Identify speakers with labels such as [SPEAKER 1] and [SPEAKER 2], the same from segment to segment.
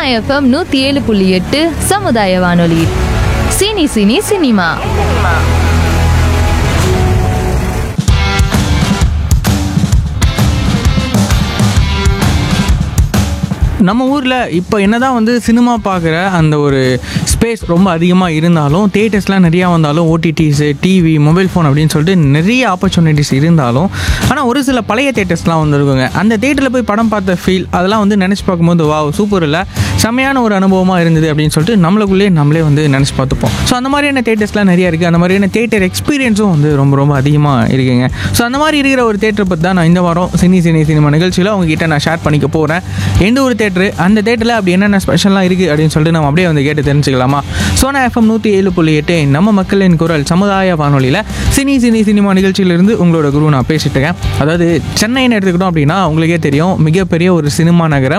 [SPEAKER 1] FM 107.8 சமுதாய வானொலி. Cine cine cinema.
[SPEAKER 2] நம்ம ஊரில் இப்போ என்ன தான் வந்து சினிமா பார்க்குற அந்த ஒரு ஸ்பேஸ் ரொம்ப அதிகமாக இருந்தாலும், தியேட்டர்ஸ்லாம் நிறையா வந்தாலும், ஓடிடிஸு, டிவி, மொபைல் ஃபோன் அப்படின்னு சொல்லிட்டு நிறைய ஆப்பர்ச்சுனிட்டிஸ் இருந்தாலும், ஆனால் ஒரு சில பழைய தியேட்டர்ஸ்லாம் வந்துருக்குங்க. அந்த தியேட்டரில் போய் படம் பார்த்த ஃபீல் அதெல்லாம் வந்து நினச்சி பார்க்கும்போது வா சூப்பர் இல்லை, செம்மையான ஒரு அனுபவமாக இருந்தது அப்படின்னு சொல்லிட்டு நம்மளே வந்து நினச்சி பார்த்துப்போம். ஸோ அந்த மாதிரியான தியேட்டர்ஸ்லாம் நிறையா இருக்குது. அந்த மாதிரியான தியேட்டர் எக்ஸ்பீரியன்ஸும் வந்து ரொம்ப ரொம்ப அதிகமாக இருக்குங்க. ஸோ அந்த மாதிரி இருக்கிற ஒரு தியேட்டரை பற்றி தான் நான் இந்த வாரம் சினிமா நிகழ்ச்சியில் உங்ககிட்ட நான் ஷேர் பண்ணிக்க போகிறேன். எந்த ஒரு தியேட்டர், அந்த தேட்டரில் அப்படி என்னென்ன ஸ்பெஷலாக இருக்குது அப்படின்னு சொல்லிட்டு நம்ம அப்படியே வந்து கேட்டு தெரிஞ்சுக்கலாமா? சோனா எஃப்எம் 107.8 நம்ம மக்களின் குரல் சமுதாய வானொலியில் சினிமா நிகழ்ச்சியிலிருந்து உங்களோட குரு நான் பேசிட்டு இருக்கேன். அதாவது சென்னைன்னு எடுத்துக்கிட்டோம் அப்படின்னா உங்களுக்கே தெரியும், மிகப்பெரிய ஒரு சினிமா நகரம்.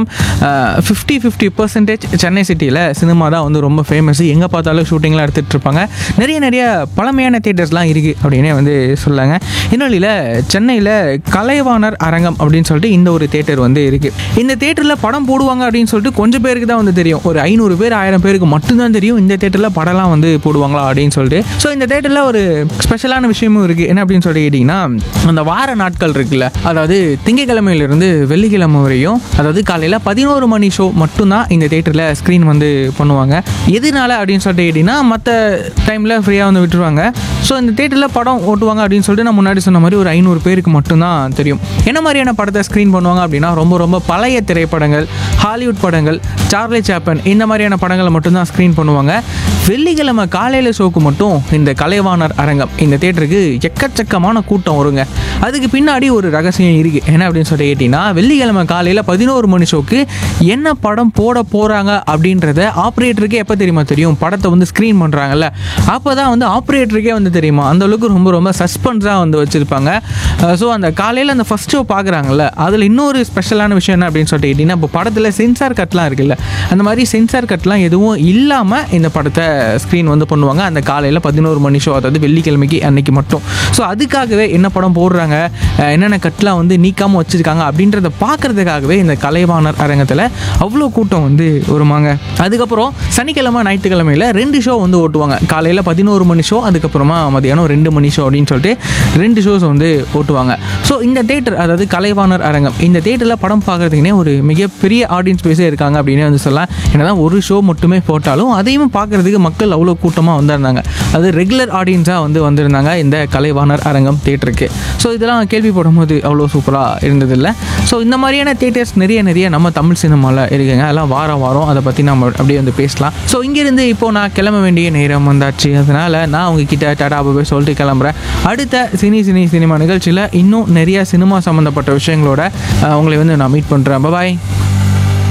[SPEAKER 2] 50% சென்னை சிட்டியில் சினிமா தான் வந்து ரொம்ப ஃபேமஸ். எங்கே பார்த்தாலும் ஷூட்டிங்லாம் எடுத்துகிட்டு இருப்பாங்க. நிறைய பழமையான தியேட்டர்ஸ்லாம் இருக்குது அப்படின்னே வந்து சொல்லாங்க. இன்னொலியில் சென்னையில் கலைவாணர் அரங்கம் அப்படின்னு சொல்லிட்டு இந்த ஒரு தியேட்டர் வந்து இருக்குது. இந்த தியேட்டரில் படம் போடுவாங்க அப்படின்னு சொல்லிட்டு கொஞ்சம் பேருக்கு தான் வந்து தெரியும். ஒரு 500 பேர் 1000 பேருக்கு மட்டும்தான் தெரியும் இந்த தேட்டரில் படம்லாம் வந்து போடுவாங்களா அப்படின்னு சொல்லிட்டு. ஸோ இந்த தேட்டரில் ஒரு ஸ்பெஷலான விஷயமும் இருக்குது. என்ன அப்படின்னு சொல்லி கேட்டிங்கன்னா, அந்த வார நாட்கள் இருக்குல்ல, அதாவது திங்கக்கிழமையிலிருந்து வெள்ளிக்கிழமை வரையும், அதாவது காலையில் 11 மணி ஷோ மட்டும்தான் இந்த தேட்டரில் ஸ்க்ரீன் வந்து பண்ணுவாங்க. எதனால அப்படின்னு சொல்லிட்டு கேட்டிங்கன்னா, மற்ற டைமில் ஃப்ரீயாக வந்து விட்டுருவாங்க. ஸோ இந்த தேட்டரில் படம் ஓட்டுவாங்க அப்படின்னு சொல்லிட்டு நான் முன்னாடி சொன்ன மாதிரி ஒரு 500 பேருக்கு மட்டும்தான் தெரியும். என்ன மாதிரியான படத்தை ஸ்க்ரீன் பண்ணுவாங்க அப்படின்னா, ரொம்ப பழைய திரைப்படங்கள், ஹாலிவுட் படங்கள், சார்லி சாப்ளின் இந்த மாதிரியான படங்களை மட்டும்தான் ஸ்க்ரீன் பண்ணுவாங்க. வெள்ளிக்கிழமை காலையில் ஷோக்கு மட்டும் இந்த கலைவாணர் அரங்கம் இந்த தேட்டருக்கு எக்கச்சக்கமான கூட்டம் வருங்க. அதுக்கு பின்னாடி ஒரு ரகசியம் இருக்குது. என்ன அப்படின்னு சொல்லி கேட்டிங்கன்னா, வெள்ளிக்கிழமை காலையில் 11 மணி ஷோக்கு என்ன படம் போட போகிறாங்க அப்படின்றத ஆப்ரேட்டருக்கே எப்போ தெரியுமா தெரியும்? படத்தை வந்து ஸ்க்ரீன் பண்ணுறாங்கல்ல, அப்போ தான் வந்து ஆப்ரேட்டருக்கே வந்து தெரியுமா. அந்தளவுக்கு ரொம்ப சஸ்பென்ஸாக வந்து வச்சுருப்பாங்க. ஸோ அந்த காலையில் அந்த ஃபஸ்ட் ஷோ பார்க்குறாங்கல்ல, அதில் இன்னொரு ஸ்பெஷலான விஷயம் என்ன அப்படின்னு சொல்லிட்டு கேட்டிங்கன்னா, இப்போ படத்தில் சென்சார் கட்லாம் இருக்குல்ல, அந்த மாதிரி சென்சார் கட்லாம் எதுவும் இல்லாமல் இந்த படத்தை ஸ்க்ரீன் வந்து பண்ணுவாங்க அந்த காலையில் 11 மணி ஷோ, அதாவது வெள்ளிக்கிழமைக்கு அன்னைக்கு மட்டும். ஸோ அதுக்காகவே என்ன படம் போடுறாங்க, என்னென்ன கட்லாம் வந்து நீக்காமல் வச்சுருக்காங்க அப்படின்றத பார்க்குறதுக்காகவே இந்த கலைவாணர் அரங்கத்தில் அவ்வளோ கூட்டம் வந்து வருவாங்க. அதுக்கப்புறம் சனிக்கிழமை ஞாயிற்றுக்கிழமையில் 2 ஷோ வந்து ஓட்டுவாங்க. காலையில் 11 மணி ஷோ, அதுக்கப்புறமா மதியானம் 2 மணி ஷோ அப்படின்னு சொல்லிட்டு 2 ஷோஸ் வந்து ஓட்டுவாங்க. ஸோ இந்த தேட்டர், அதாவது கலைவாணர் அரங்கம், இந்த தேட்டரில் படம் பார்க்குறதுக்குனே ஒரு மிகப்பெரிய ஆடியன்ஸ் பேஸே இருக்காங்க அப்படின்னே வந்து சொல்லலாம். என்னதான் ஒரு ஷோ மட்டுமே போட்டாலும் அதையும் பார்க்குறதுக்கு மக்கள் அவ்வளோ கூட்டமாக வந்திருந்தாங்க. அது ரெகுலர் ஆடியன்ஸாக வந்து வந்திருந்தாங்க இந்த கலைவாணர் அரங்கம் தேட்டருக்கு. ஸோ இதெல்லாம் கேள்விப்படும் போது அவ்வளோ சூப்பராக இருந்ததில்லை. ஸோ இந்த மாதிரியான தேட்டர்ஸ் நிறைய நம்ம தமிழ் சினிமாவில் இருக்குங்க. அதெல்லாம் வாரம் அதை பற்றி நம்ம அப்படியே வந்து பேசலாம். ஸோ இங்கேருந்து இப்போது நான் கிளம்ப வேண்டிய நேரம் வந்தாச்சு. அதனால் நான் உங்ககிட்ட டாடா பாய் சொல்லிட்டு கிளம்புறேன். அடுத்த சினிமா நிகழ்ச்சியில் இன்னும் நிறைய சினிமா சம்மந்தப்பட்ட விஷயங்களோட உங்களை வந்து நான் மீட் பண்ணுறேன். பாய்.